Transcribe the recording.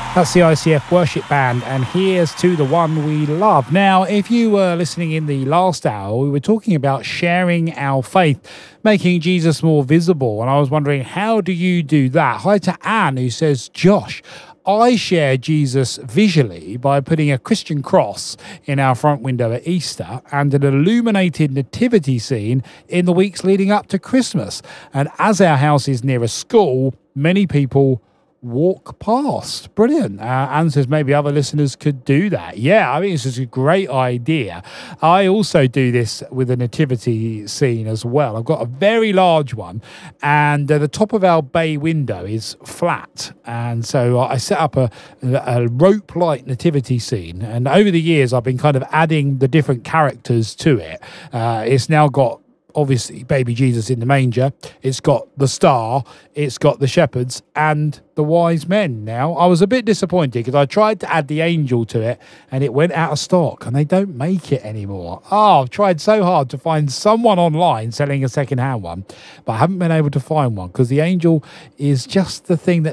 That's the ICF Worship Band, and here's to the one we love. Now, if you were listening in the last hour, we were talking about sharing our faith, making Jesus more visible, and I was wondering, how do you do that? Hi to Anne, who says, Josh, I share Jesus visually by putting a Christian cross in our front window at Easter and an illuminated nativity scene in the weeks leading up to Christmas. And as our house is near a school, many people walk past. Brilliant. Anne says maybe other listeners could do that. Yeah, I think this is a great idea. I also do this with a nativity scene as well. I've got a very large one, and the top of our bay window is flat, and so I set up a rope-like nativity scene, and over the years I've been kind of adding the different characters to it. It's now got obviously baby Jesus in the manger, it's got the star, it's got the shepherds and the wise men. Now, I was a bit disappointed because I tried to add the angel to it and it went out of stock and they don't make it anymore. I've tried so hard to find someone online selling a second-hand one, but I haven't been able to find one because the angel is just the thing that